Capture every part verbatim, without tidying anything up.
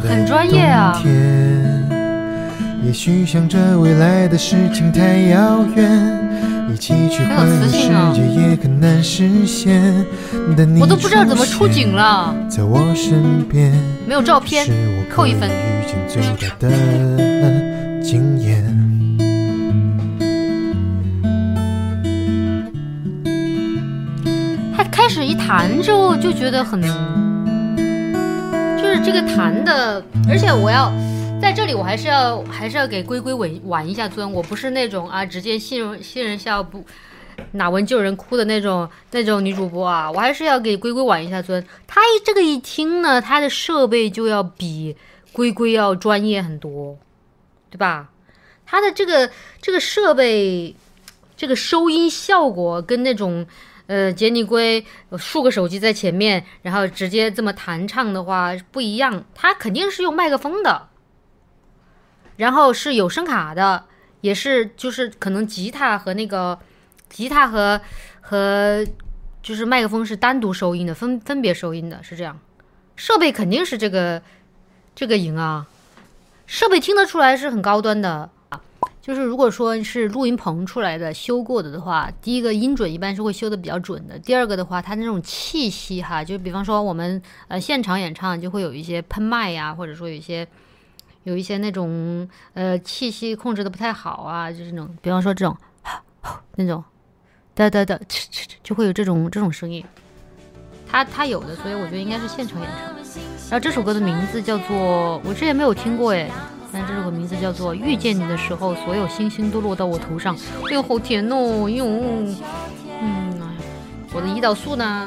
很专业啊。 也许想着未来的事情太遥远，一起去环游世界也很难实现。但你我都不知道怎么出景了， 在我身边， 没有照片，扣一分。 遇见最大的惊艳。 他开始一弹之后就觉得很，就是这个弹的，而且我要。在这里我还是要还是要给龟龟挽一下尊，我不是那种啊直接新人新人笑不哪闻就有人哭的那种那种女主播啊，我还是要给龟龟挽一下尊。他这个一听呢，他的设备就要比龟龟要专业很多，对吧？他的这个这个设备，这个收音效果跟那种呃杰尼龟竖个手机在前面，然后直接这么弹唱的话不一样，他肯定是用麦克风的。然后是有声卡的，也是就是可能吉他和那个吉他和和就是麦克风是单独收音的，分分别收音的，是这样。设备肯定是这个这个赢啊，设备听得出来是很高端的。就是如果说是录音棚出来的修过的的话，第一个音准一般是会修的比较准的，第二个的话它那种气息哈，就比方说我们呃现场演唱就会有一些喷麦呀，或者说有一些。有一些那种呃气息控制的不太好啊，就是那种，比方说这种那种哒哒哒，就会有这种这种声音。他他有的，所以我觉得应该是现场演唱。然后这首歌的名字叫做，我之前没有听过哎，但这首歌名字叫做《遇见你的时候，所有星星都落到我头上》。哎呦，好甜哦！哟，嗯，我的胰岛素呢？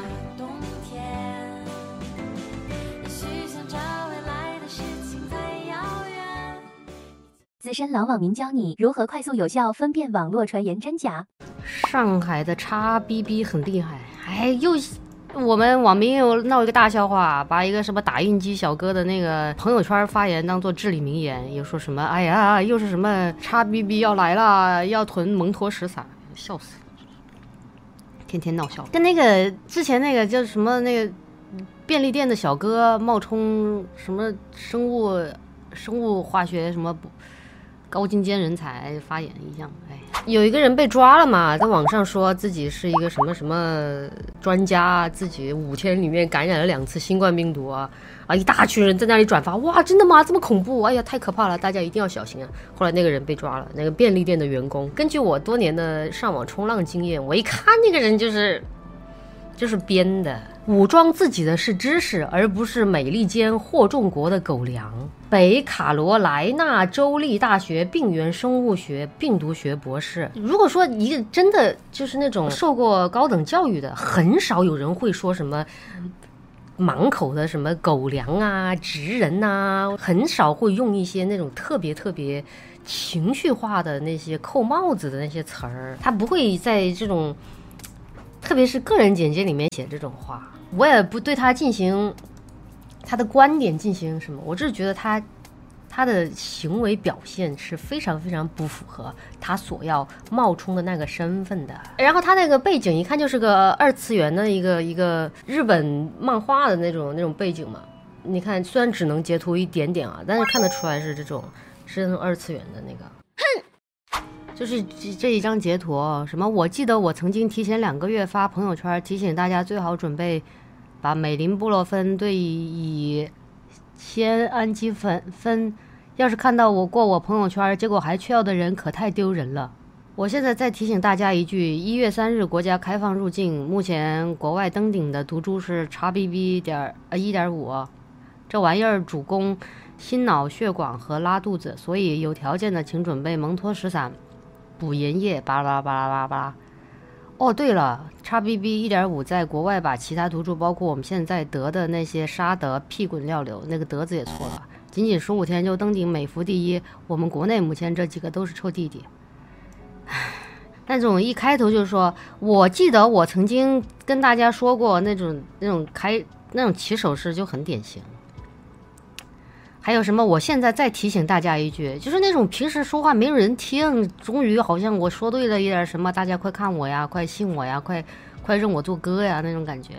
资深老网民教你如何快速有效分辨网络传言真假。 上海的叉 B B 很厉害，哎，又我们网民又闹一个大笑话，把一个什么打印机小哥的那个朋友圈发言当做至理名言，又说什么哎呀，又是什么叉 B B 要来了，要囤蒙脱石散，笑死了，天天闹笑。跟那个之前那个叫什么那个便利店的小哥冒充什么生物生物化学什么高精尖人才发言一样。哎，有一个人被抓了嘛，在网上说自己是一个什么什么专家，自己五天里面感染了两次新冠病毒啊啊！一大群人在那里转发，哇，真的吗？这么恐怖？哎呀，太可怕了，大家一定要小心啊！后来那个人被抓了，那个便利店的员工。根据我多年的上网冲浪经验，我一看那个人就是就是编的。武装自己的是知识，而不是美利坚霍仲国的狗粮。北卡罗来纳州立大学病原生物学病毒学博士。如果说一个真的就是那种受过高等教育的，很少有人会说什么满口的什么狗粮啊、直人啊，很少会用一些那种特别特别情绪化的那些扣帽子的那些词儿。他不会在这种特别是个人简介里面写这种话。我也不对他进行他的观点进行什么，我只是觉得他他的行为表现是非常非常不符合他所要冒充的那个身份的。然后他那个背景一看就是个二次元的一个一个日本漫画的那种那种背景嘛。你看虽然只能截图一点点啊，但是看得出来是这种是那种二次元的那个。哼，就是这一张截图，什么我记得我曾经提前两个月发朋友圈提醒大家最好准备把美林布洛芬对乙酰氨基酚酚，要是看到我过我朋友圈结果还缺药的人可太丢人了。我现在再提醒大家一句，一月三日国家开放入境，目前国外登顶的毒株是 X B B 点呃一点五，这玩意儿主攻心脑血管和拉肚子，所以有条件的请准备蒙脱石散补盐液，巴拉巴拉巴拉巴拉。哦，对了 ，X B B 一点五 在国外把其他毒株，包括我们现在得的那些沙德、屁滚尿流，那个德字也错了，仅仅十五天就登顶美孚第一。我们国内目前这几个都是臭弟弟。那种一开头就是说，我记得我曾经跟大家说过那种那种开那种起手式就很典型。还有什么？我现在再提醒大家一句，就是那种平时说话没有人听，终于好像我说对了一点什么，大家快看我呀，快信我呀，快快认我做哥呀那种感觉。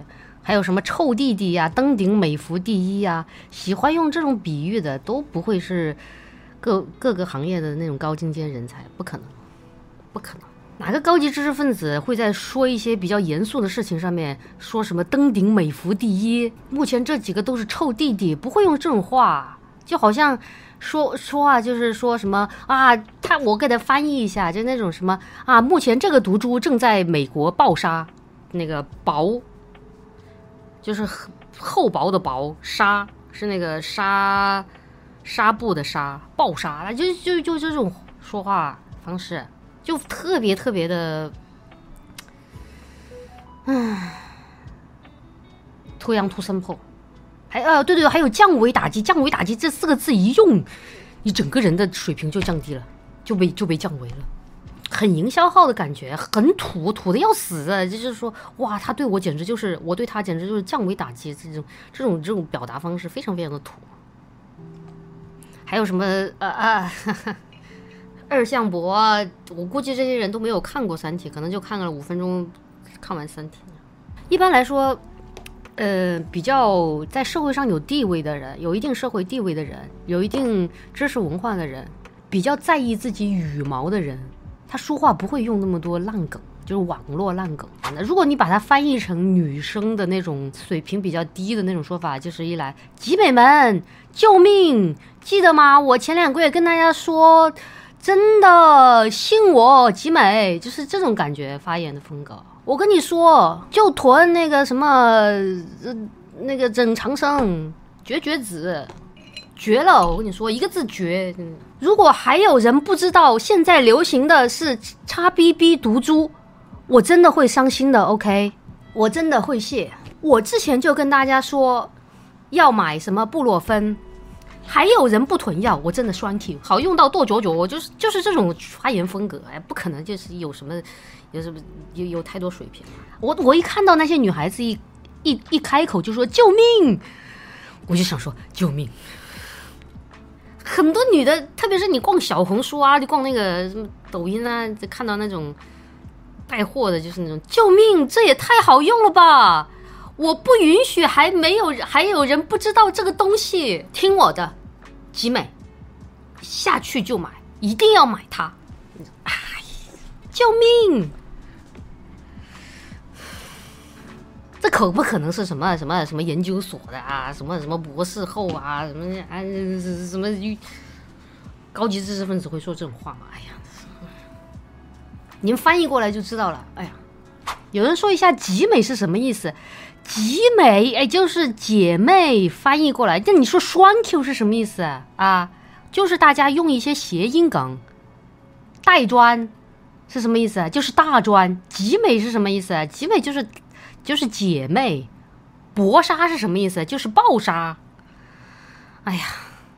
还有什么臭弟弟呀、啊、登顶美孚第一呀、啊，喜欢用这种比喻的都不会是各各个行业的那种高精尖人才，不可能，不可能。哪个高级知识分子会在说一些比较严肃的事情上面说什么登顶美孚第一？目前这几个都是臭弟弟，不会用这种话，就好像说说话就是说什么啊，他我给他翻译一下，就那种什么啊，目前这个毒株正在美国暴杀，那个薄就是厚薄的薄，纱是那个纱纱布的纱，暴杀，就就就这种说话方式。就特别特别的，嗯，突羊突森破，还呃对对，还有降维打击，降维打击这四个字一用，你整个人的水平就降低了，就被就被降维了，很营销号的感觉，很土，土的要死啊！就是说，哇，他对我简直就是，我对他简直就是降维打击，这种这种这种表达方式非常非常的土。还有什么呃啊？哈哈二向箔，我估计这些人都没有看过《三体》，可能就看了五分钟，看完《三体》。一般来说，呃，比较在社会上有地位的人，有一定社会地位的人，有一定知识文化的人，比较在意自己羽毛的人，他说话不会用那么多烂梗，就是网络烂梗。如果你把它翻译成女生的那种水平比较低的那种说法，就是一来集美们救命，记得吗？我前两个月跟大家说。真的信我集美，就是这种感觉发言的风格。我跟你说，就囤那个什么、呃、那个整长生绝绝子绝了，我跟你说一个字绝。如果还有人不知道现在流行的是叉 B B 毒株，我真的会伤心的 OK， 我真的会谢。我之前就跟大家说要买什么布洛芬，还有人不囤药，我真的栓 Q 好用到剁九九，我就是就是这种发言风格，哎，不可能就是有什么有什么有有太多水平。我我一看到那些女孩子一一一开口就说救命，我就想说救命。很多女的，特别是你逛小红书啊，就逛那个什么抖音啊，就看到那种带货的，就是那种救命，这也太好用了吧！我不允许还没有还有人不知道这个东西，听我的，集美下去就买，一定要买它！哎，救命！这可不可能是什么什么什么研究所的啊，什么什么博士后啊，什么啊什么高级知识分子会说这种话吗？哎呀，你们翻译过来就知道了。哎呀，有人说一下集美是什么意思？集美哎，就是姐妹，翻译过来。那你说双 Q 是什么意思啊？啊，就是大家用一些谐音梗。带砖是什么意思啊？就是大专。集美是什么意思啊？集美就是就是姐妹。搏杀是什么意思？就是暴杀。哎呀，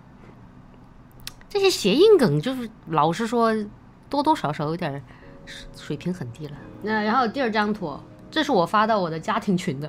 这些谐音梗就是老实说，多多少少有点水平很低了。那然后第二张图，这是我发到我的家庭群的。